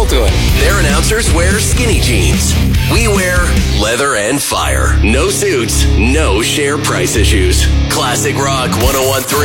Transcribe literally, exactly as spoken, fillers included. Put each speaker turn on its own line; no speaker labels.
cool to it.
Their announcers wear skinny jeans. We wear leather and fire. No suits, no share price issues. Classic Rock one oh one three.